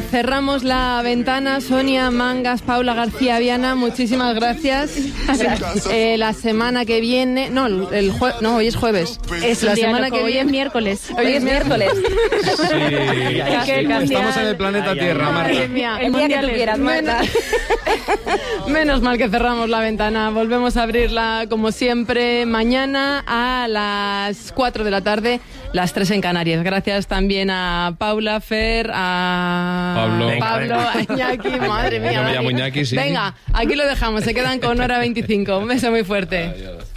cerramos la ventana. Sonia Mangas, Paula García Viana, muchísimas gracias. La semana que viene... No, hoy es jueves. Es la semana que viene. Hoy es miércoles. Hoy es miércoles. Sí, estamos en el planeta Tierra, Marta. Madre mía. El día que tú quieras, Marta. Menos mal que cerramos la ventana. Volvemos a abrirla como siempre mañana a las 4 de la tarde, las 3 en Canarias. Gracias también a Paula, Fer, a Pablo, a Iñaki. Madre mía. Yo me llamo Iñaki, sí. Venga, aquí lo dejamos. Se quedan con Hora 25. Un beso muy fuerte. Adiós.